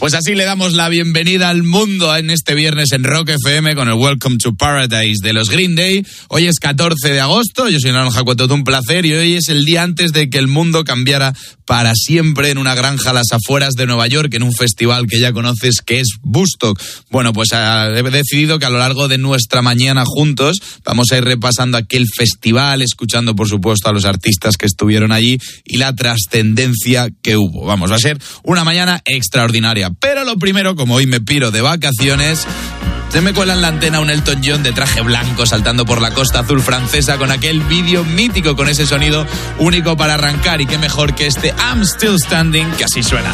Pues así le damos la bienvenida al mundo en este viernes en Rock FM con el Welcome to Paradise de los Green Day. Hoy es 14 de agosto, yo soy Naranjo Jacueto, un placer, y hoy es el día antes de que el mundo cambiara para siempre en una granja a las afueras de Nueva York, en un festival que ya conoces que es Woodstock. Bueno, pues he decidido que a lo largo de nuestra mañana juntos vamos a ir repasando aquel festival, escuchando por supuesto a los artistas que estuvieron allí y la trascendencia que hubo. Vamos, va a ser una mañana extraordinaria. Pero lo primero, como hoy me piro de vacaciones, se me cuela en la antena un Elton John de traje blanco saltando por la Costa Azul francesa con aquel vídeo mítico con ese sonido único para arrancar, y qué mejor que este I'm Still Standing, que así suena.